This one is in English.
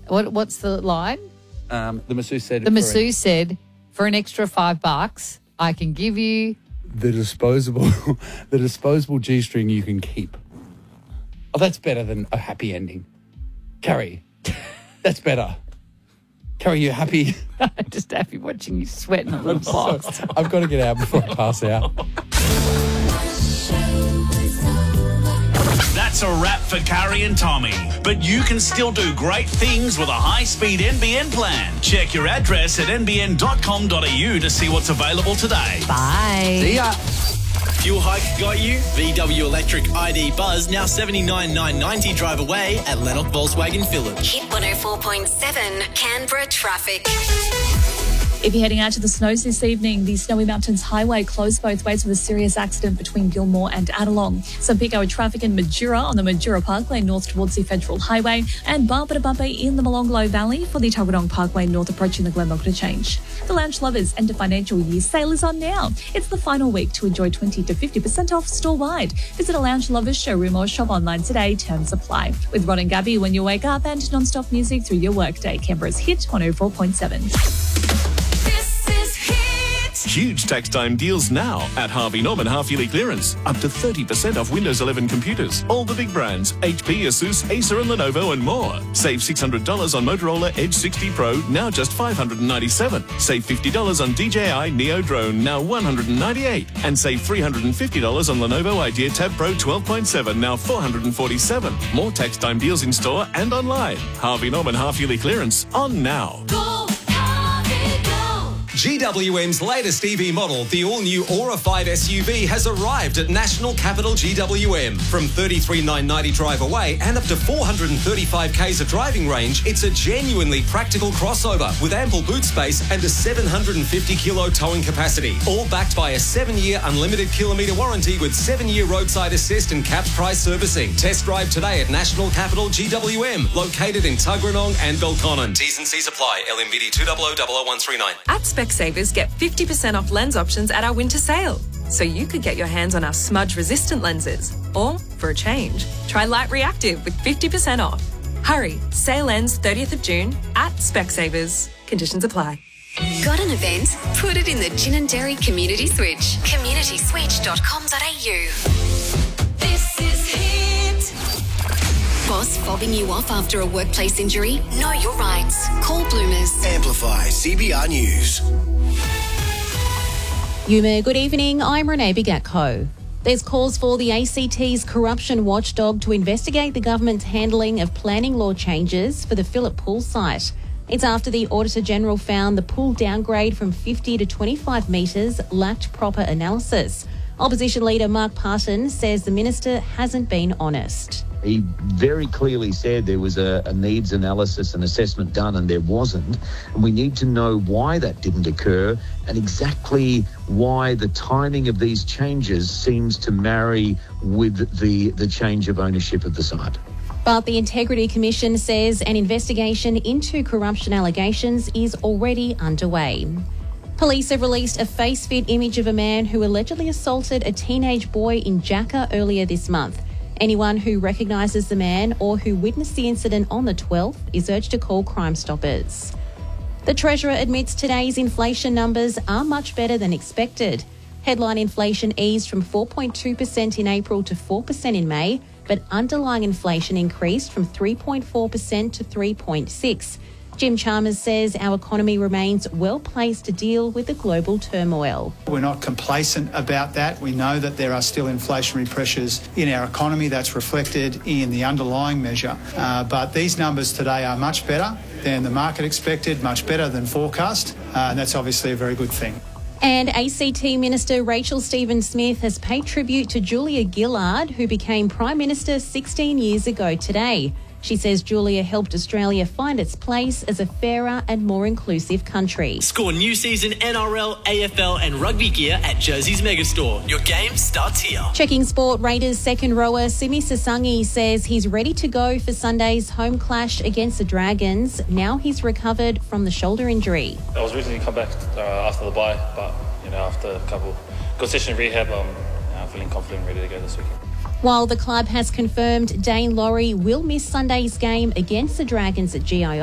What's the line? The masseuse said... The masseuse said, for an extra $5, I can give you... The disposable G-string you can keep. Oh, that's better than a happy ending. Carrie, that's better. Carrie, you happy? I'm just happy watching you sweat in a little box. I've got to get out before I pass out. That's a wrap for Carrie and Tommy. But you can still do great things with a high-speed NBN plan. Check your address at nbn.com.au to see what's available today. Bye. See ya. Fuel hike got you? VW Electric ID Buzz now $79,990 drive away at Lennox Volkswagen Village. Hit 104.7 Canberra traffic. If you're heading out to the snows this evening, the Snowy Mountains Highway closed both ways with a serious accident between Gilmore and Adelong. Some peak hour traffic in Majura on the Majura Parkway north towards the Federal Highway, and bumper to bumper in the Molonglo Valley for the Tuggeranong Parkway north approaching the Glenlock Interchange. The Lounge Lovers End of Financial Year sale is on now. It's the final week to enjoy 20 to 50% off store-wide. Visit a Lounge Lovers showroom or shop online today. Terms apply. With Ron and Gabby when you wake up and non-stop music through your workday. Canberra's Hit 104.7. Huge tax time deals now at Harvey Norman half-yearly clearance. Up to 30% off Windows 11 computers. All the big brands, HP, Asus, Acer and Lenovo and more. Save $600 on Motorola Edge 60 Pro, now just $597. Save $50 on DJI Neo Drone, now $198. And save $350 on Lenovo Idea Tab Pro 12.7, now $447. More tax time deals in store and online. Harvey Norman half-yearly clearance on now. GWM's latest EV model, the all-new Aura 5 SUV, has arrived at National Capital GWM. From $33,990 drive away and up to 435 k's of driving range, it's a genuinely practical crossover with ample boot space and a 750-kilo towing capacity. All backed by a 7-year unlimited kilometre warranty with 7-year roadside assist and capped price servicing. Test drive today at National Capital GWM, located in Tuggeranong and Belconnen. T's and C's apply. LMBD 2000139. At Specsavers, get 50% off lens options at our winter sale. So you could get your hands on our smudge-resistant lenses. Or, for a change, try Light Reactive with 50% off. Hurry, sale ends 30th of June at Specsavers. Conditions apply. Got an event? Put it in the Gin and Dairy Community Switch. communityswitch.com.au. This is Hit. Boss fobbing you off after a workplace injury? Know your rights. Call Bloomers. Amplify CBR News. Yuma, good evening. I'm Renee Bigatko. There's calls for the ACT's corruption watchdog to investigate the government's handling of planning law changes for the Phillip Pool site. It's after the Auditor General found the pool downgrade from 50 to 25 metres lacked proper analysis. Opposition leader Mark Parton says the minister hasn't been honest. He very clearly said there was a needs analysis and assessment done, and there wasn't. And we need to know why that didn't occur and exactly why the timing of these changes seems to marry with the change of ownership of the site. But the Integrity Commission says an investigation into corruption allegations is already underway. Police have released a face-fit image of a man who allegedly assaulted a teenage boy in Jakarta earlier this month. Anyone who recognises the man or who witnessed the incident on the 12th is urged to call Crime Stoppers. The Treasurer admits today's inflation numbers are much better than expected. Headline inflation eased from 4.2% in April to 4% in May, but underlying inflation increased from 3.4% to 3.6%. Jim Chalmers says our economy remains well placed to deal with the global turmoil. We're not complacent about that. We know that there are still inflationary pressures in our economy. That's reflected in the underlying measure. But these numbers today are much better than the market expected, much better than forecast, and that's obviously a very good thing. And ACT Minister Rachel Stephen-Smith has paid tribute to Julia Gillard, who became Prime Minister 16 years ago today. She says Julia helped Australia find its place as a fairer and more inclusive country. Score new season NRL, AFL and rugby gear at Jersey's Megastore. Your game starts here. Checking sport, Raiders second rower Simi Sasangi says he's ready to go for Sunday's home clash against the Dragons. Now he's recovered from the shoulder injury. I was originally come back after the bye, but after a couple good session of rehab, I'm feeling confident and ready to go this weekend. While the club has confirmed Dane Laurie will miss Sunday's game against the Dragons at GIO.